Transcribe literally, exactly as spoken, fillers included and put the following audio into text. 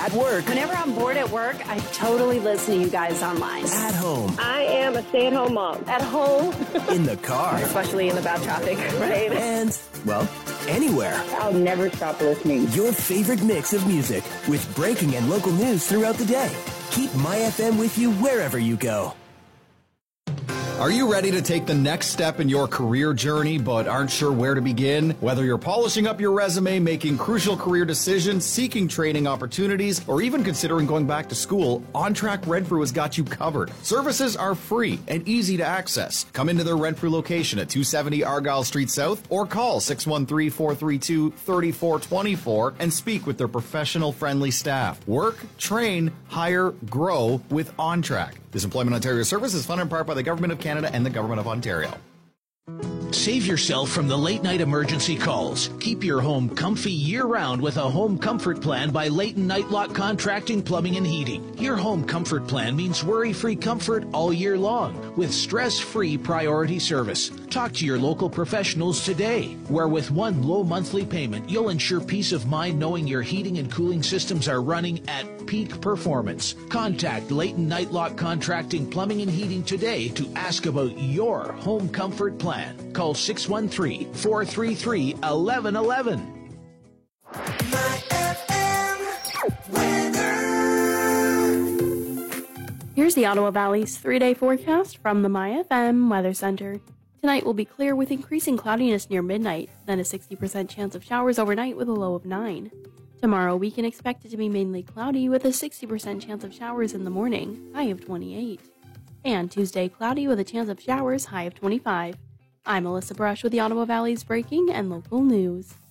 At work. Whenever I'm bored at work, I totally listen to you guys online. At home. I am a stay-at-home mom. At home. In the car. Especially in the bad traffic, right? And, well, anywhere. I'll never stop listening. Your favorite mix of music with breaking and local news throughout the day. Keep My F M with you wherever you go. Are you ready to take the next step in your career journey but aren't sure where to begin? Whether you're polishing up your resume, making crucial career decisions, seeking training opportunities, or even considering going back to school, OnTrack Renfrew has got you covered. Services are free and easy to access. Come into their Renfrew location at two seventy Argyle Street South or call six one three, four three two, three four two four and speak with their professional, friendly staff. Work, train, hire, grow with OnTrack. This Employment Ontario service is funded in part by the Government of Canada and the Government of Ontario. Save yourself from the late-night emergency calls. Keep your home comfy year-round with a home comfort plan by Leighton Nightlock Contracting, Plumbing and Heating. Your home comfort plan means worry-free comfort all year long with stress-free priority service. Talk to your local professionals today, where with one low monthly payment, you'll ensure peace of mind knowing your heating and cooling systems are running at peak performance. Contact Leighton Nightlock Contracting, Plumbing and Heating today to ask about your home comfort plan. Call six one three, four three three, one one one one. Here's the Ottawa Valley's three-day forecast from the My F M Weather Center. Tonight will be clear with increasing cloudiness near midnight, then a sixty percent chance of showers overnight with a low of nine. Tomorrow we can expect it to be mainly cloudy with a sixty percent chance of showers in the morning, high of twenty-eight. And Tuesday cloudy with a chance of showers, high of twenty-five. I'm Melissa Brush with the Ottawa Valley's breaking and local news.